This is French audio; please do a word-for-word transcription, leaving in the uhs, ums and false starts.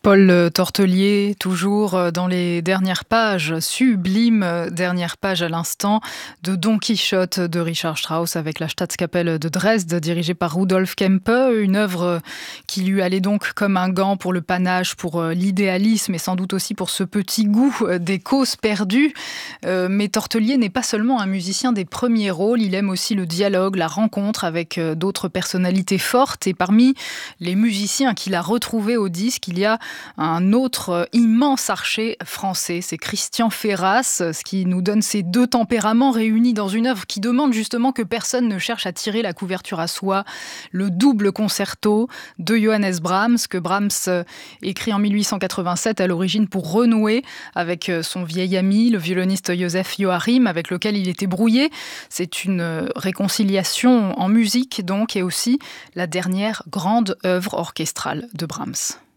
Paul Tortelier, toujours dans les dernières pages, sublime dernière page à l'instant, de Don Quichotte de Richard Strauss avec la Staatskapelle de Dresde, dirigée par Rudolf Kempe, une œuvre qui lui allait donc comme un gant pour le panache, pour l'idéalisme et sans doute aussi pour ce petit goût des causes perdues. Mais Tortelier n'est pas seulement un musicien des premiers rôles, il aime aussi le dialogue, la rencontre avec d'autres personnalités fortes, et parmi les musiciens qu'il a retrouvés au disque, il y a un autre immense archer français, c'est Christian Ferras, ce qui nous donne ces deux tempéraments réunis dans une œuvre qui demande justement que personne ne cherche à tirer la couverture à soi. Le double concerto de Johannes Brahms, que Brahms écrit en mille huit cent quatre-vingt-sept à l'origine pour renouer avec son vieil ami, le violoniste Joseph Joachim, avec lequel il était brouillé. C'est une réconciliation en musique donc, et aussi la dernière grande œuvre orchestrale de Brahms.